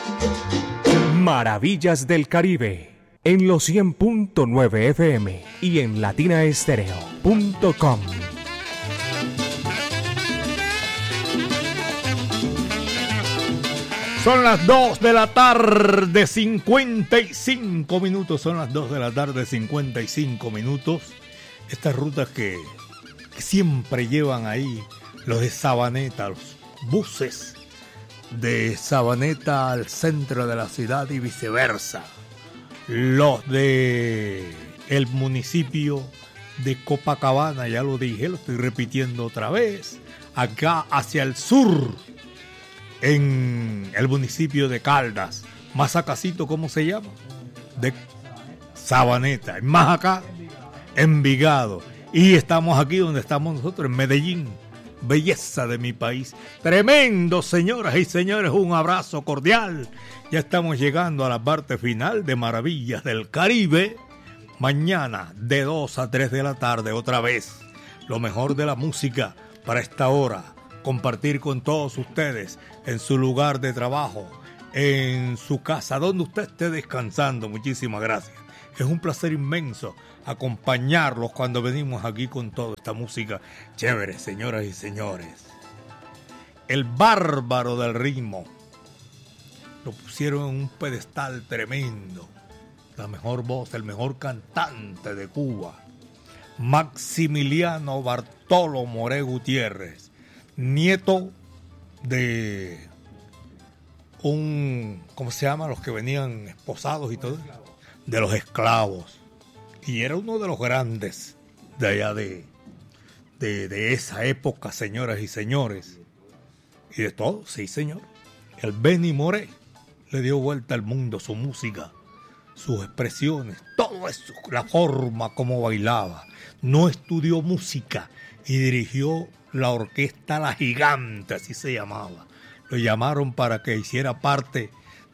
Maravillas del Caribe, en los 100.9 FM y en latinaestereo.com. Son las 2 de la tarde, 55 minutos. Son las 2 de la tarde, 55 minutos. Estas rutas que siempre llevan ahí los de Sabaneta, los buses de Sabaneta al centro de la ciudad y viceversa. Los de el municipio de Copacabana, ya lo dije, lo estoy repitiendo otra vez. Acá hacia el sur, en el municipio de Caldas. Más acasito, ¿cómo se llama? De Sabaneta. Más acá, Envigado. Y estamos aquí donde estamos nosotros, en Medellín. Belleza de mi país. Tremendo, señoras y señores, un abrazo cordial. Ya estamos llegando a la parte final de Maravillas del Caribe. Mañana de 2 a 3 de la tarde otra vez. Lo mejor de la música para esta hora. Compartir con todos ustedes en su lugar de trabajo, en su casa, donde usted esté descansando. Muchísimas gracias. Es un placer inmenso acompañarlos cuando venimos aquí con toda esta música chévere, señoras y señores. El bárbaro del ritmo lo pusieron en un pedestal tremendo. La mejor voz, el mejor cantante de Cuba, Maximiliano Bartolo Moré Gutiérrez, nieto de un, ¿cómo se llama? Los que venían esposados y todo, de los esclavos. Y era uno de los grandes de allá de esa época, señoras y señores. Y de todo, sí, señor. El Benny Moré le dio vuelta al mundo, su música, sus expresiones, todo eso, la forma como bailaba. No estudió música y dirigió la orquesta La Gigante, así se llamaba. Lo llamaron para que hiciera parte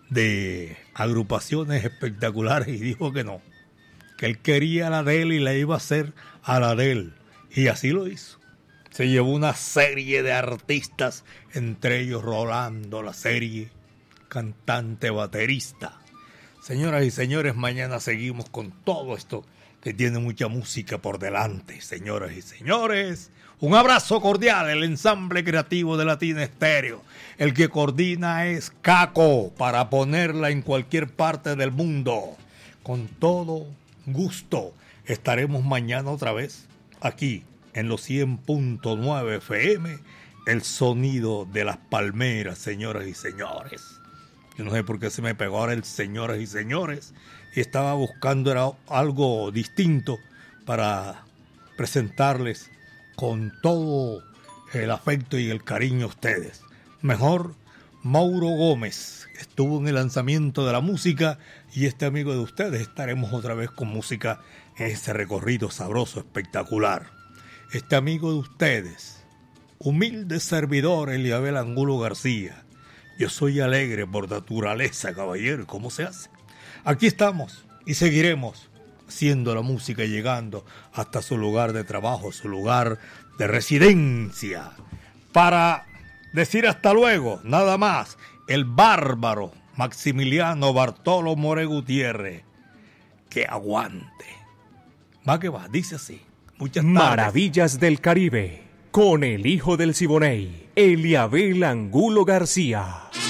de agrupaciones espectaculares y dijo que no, que él quería la de él y la iba a hacer a la de él. Y así lo hizo. Se llevó una serie de artistas, entre ellos Rolando La Serie, cantante, baterista. Señoras y señores, mañana seguimos con todo esto que tiene mucha música por delante, señoras y señores. Un abrazo cordial, el ensamble creativo de Latina Estéreo. El que coordina es Caco, para ponerla en cualquier parte del mundo. Con todo gusto estaremos mañana otra vez aquí en los 100.9 FM, el sonido de las palmeras, señoras y señores. Yo no sé por qué se me pegó ahora el señoras y señores, y estaba buscando era algo distinto para presentarles con todo el afecto y el cariño a ustedes. Mejor Mauro Gómez estuvo en el lanzamiento de la música y este amigo de ustedes estaremos otra vez con música en este recorrido sabroso, espectacular. Este amigo de ustedes, humilde servidor Eliabel Angulo García. Yo soy alegre por naturaleza, caballero, ¿cómo se hace? Aquí estamos y seguiremos haciendo la música, llegando hasta su lugar de trabajo, su lugar de residencia. Para decir hasta luego, nada más, el bárbaro Maximiliano Bartolo Moré Gutiérrez. Que aguante. Va que va, dice así. Muchas tardes. Maravillas del Caribe, con el hijo del Siboney, Eliabel Angulo García.